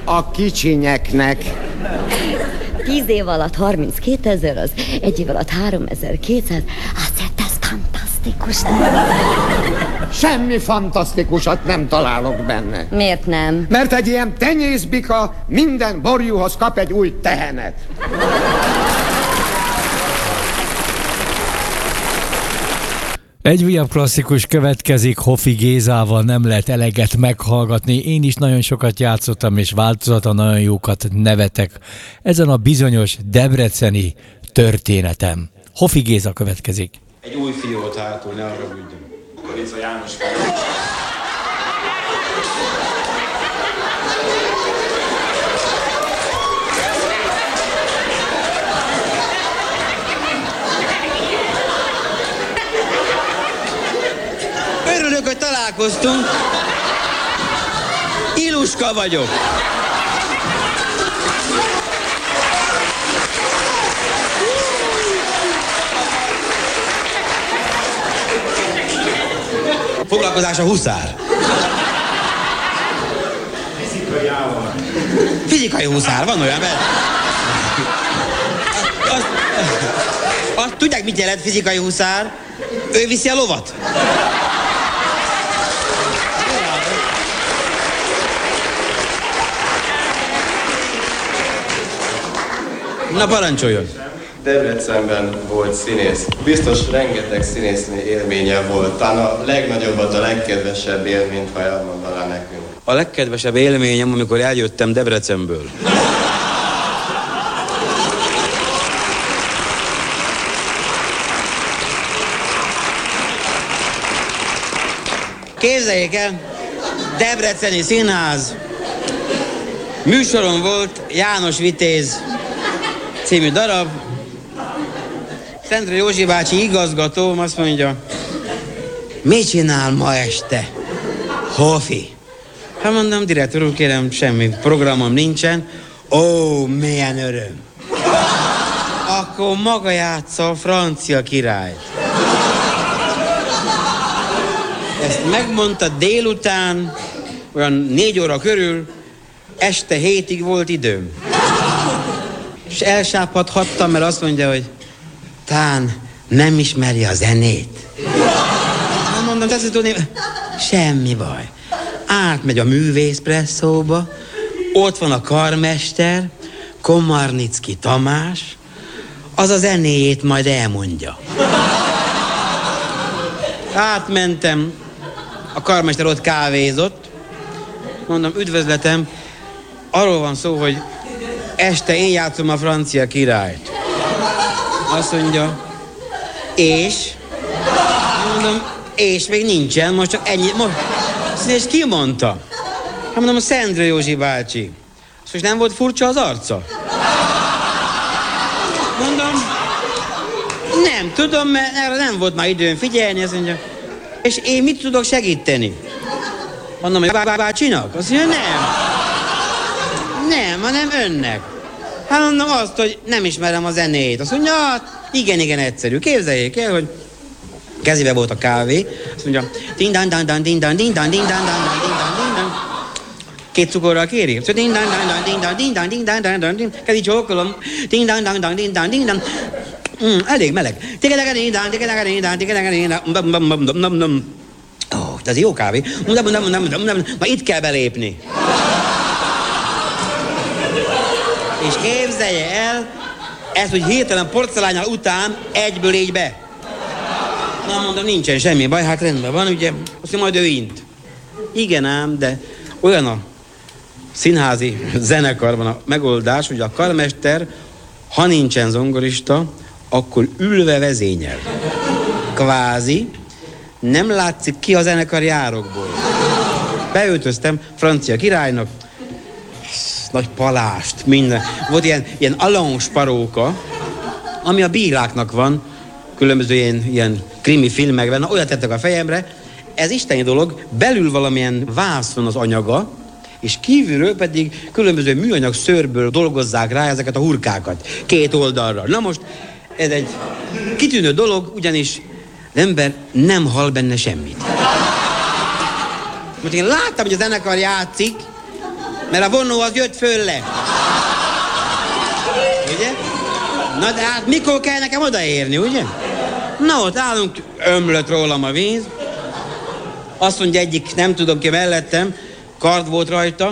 a kicsinyeknek. 10 év alatt 32 000, az 1 év alatt 3200. Hát ez fantasztikus. Semmi fantasztikusat nem találok benne. Miért nem? Mert egy ilyen tenyészbika minden borjúhoz kap egy új tehenet. Egy újabb klasszikus következik, Hofi Gézával Nem lehet eleget meghallgatni. Én is nagyon sokat játszottam, és változata nagyon jókat nevetek ezen a bizonyos debreceni történetem. Hofi Géza következik. Egy új fiót hátul, ne arra bügyön. Korica János. Örülök, hogy találkoztunk. Iluska vagyok. Foglalkozás a huszár. Fizikai ával. Fizikai huszár, van olyan, mert... Azt tudják, mit jelent fizikai huszár? Ő viszi a lovat. Na, parancsoljon! Debrecenben volt színész. Biztos rengeteg színésznő élménye volt. Talán a legnagyobbat, a legkedvesebb élményt, ha elmondaná nekünk. A legkedvesebb élményem, amikor eljöttem Debrecenből. Képzeljék el, Debreceni Színház. Műsorom volt János Vitéz című darab. Szendre Józsi bácsi igazgatóm azt mondja, mit csinál ma este, Hofi? Hát mondom, direktor úr, kérem, semmi programom nincsen. Ó, milyen öröm. Akkor maga játsza a Francia Királyt. Ezt megmondta délután, olyan 4 óra körül, este 7-ig volt időm. És elsápadhattam, mert azt mondja, hogy tán nem ismeri a zenét. Nem mondom, tetszett tudni, semmi baj. Átmegy a művészpresszóba, ott van a karmester, Komarnicki Tamás, az a zenéjét majd elmondja. Átmentem, a karmester ott kávézott, mondom, üdvözletem, arról van szó, hogy este én játszom a Francia Királyt. Azt mondja, és? Mondom, és még nincsen, most csak ennyi. Azt mondja, és ki mondta? Hát mondom, a Szendre Józsi bácsi. Azt most nem volt furcsa az arca? Mondom, nem tudom, mert erre nem volt már időm figyelni, azt mondja. És én mit tudok segíteni? Mondom, hogy bácsinak? Azt mondja, nem. Nem, hanem önnek. Hát mondom azt, hogy nem ismerem a zenét. Azt mondja, igen, egyszerű. Képzeljék el, hogy kezébe volt a kávé. Azt mondja, ding-dan-dan-dan, ding-dan, ding-dan, ding-dan, ding-dan. 2 cukorral kéri? Ding-dan-dan-dan, ding-dan, ding-dan, ding-dan, ding-dan, kezi csókolom. Ding-dan-dan-dan, ding-dan, ding-dan. Elég meleg. Ó, ez jó kávé. Ma itt kell belépni. És képzelje el, ezt, hogy hirtelen porcelánnyal után egyből így be. Na, mondom, nincsen semmi baj, hát rendben van, ugye, azt mondja, majd ő int. Igen ám, de olyan a színházi zenekarban a megoldás, hogy a karmester, ha nincsen zongorista, akkor ülve vezényel. Kvázi, nem látszik ki a zenekar járokból. Beöltöztem Francia Királynak, nagy palást, minden. Volt ilyen allonge paróka, ami a bíráknak van, különböző ilyen krimi filmekben, olyat tettek a fejemre, ez isteni dolog, belül valamilyen vászon az anyaga, és kívülről pedig különböző műanyag szőrből dolgozzák rá ezeket a hurkákat, 2 oldalra. Na most, ez egy kitűnő dolog, ugyanis az ember nem hall benne semmit. Most én láttam, hogy a zenekar játszik, Mert a vonó az jött fölle. Ugye? Na de hát mikor kell nekem odaérni, ugye? Na ott állunk, ömlött rólam a víz. Azt mondja egyik, nem tudom ki mellettem, kard volt rajta.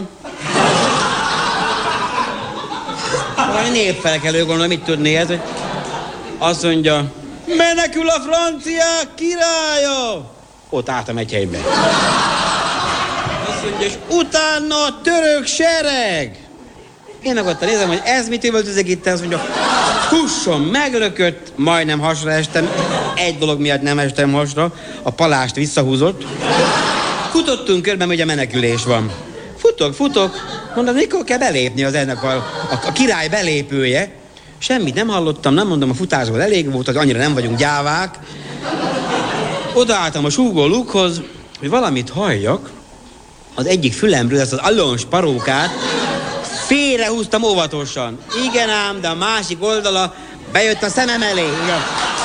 Valami népfelekelő, gondolom, mit tudni ez, hogy azt mondja, menekül a franciák királya! Ott álltam egy helyben. Azt mondja, és utána a török sereg! Én meg ott nézem, hogy ez mit üvöltözik itt, azt mondja, fusson, meglökött, majdnem hasra estem. Egy dolog miatt nem estem hasra, a palást visszahúzott. Futottunk körben, hogy a menekülés van. Futok, mondom, mikor kell belépni az ennek a király belépője. Semmit nem hallottam, nem mondom, a futásból elég volt, hogy annyira nem vagyunk gyávák. Odaálltam a súgó lukhoz, hogy valamit halljak. Az egyik fülemről ezt az allons parókát félrehúztam óvatosan. Igen ám, de a másik oldala bejött a szemem elé. Igen.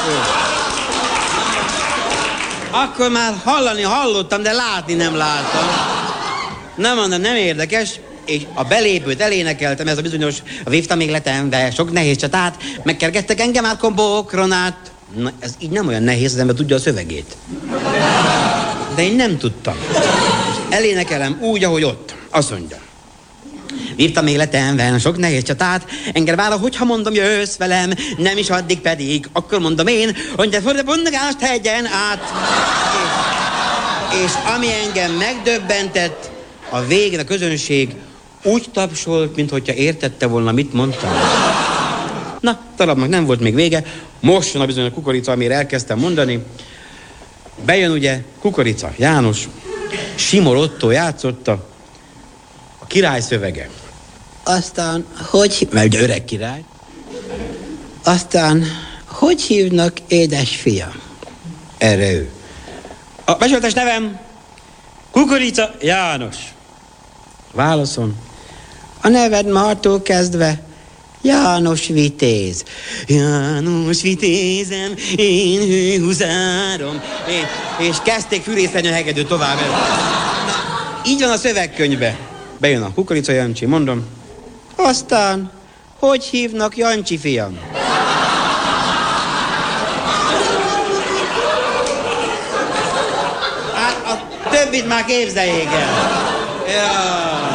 Akkor már hallottam, de látni nem láttam. Nem mondom, nem érdekes. És a belépőt elénekeltem, ez a bizonyos a vívta még letembe, sok nehéz csatát, megkergettek engem már kombókron át. Na, ez így nem olyan nehéz, az ember tudja a szövegét. De én nem tudtam. És elénekelem úgy, ahogy ott. Azt mondja. Vívtam életemben sok nehéz csatát, engem vála, hogyha mondom, jössz velem, nem is addig pedig, akkor mondom én, hogy de fordapondagást hegyen át. És ami engem megdöbbentett, a végén a közönség úgy tapsolt, mintha értette volna, mit mondtam. Na, darabnak nem volt még vége, most jön a bizony a kukorica, amire elkezdtem mondani. Bejön ugye Kukorica János, Simor Ottó játszotta, a király szövege. Aztán, mert ugye öreg király, aztán, hogy hívnak édesfiam? Erre ő. A becsületes nevem Kukorica János. Válaszom. A neved mától kezdve János Vitéz. János Vitézem, én hőhuzárom. És kezdték fűrészelni a hegedűt tovább. Így van a szövegkönyvbe. Bejön a Kukorica Jancsi, mondom. Aztán, hogy hívnak Jancsi fiam? Hát a többit már képzeljék el. Ja.